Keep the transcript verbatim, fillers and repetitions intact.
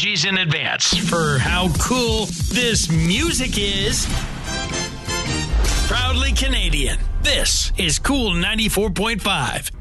apologies in advance for how cool this music is. Proudly Canadian, this is Cool ninety-four point five.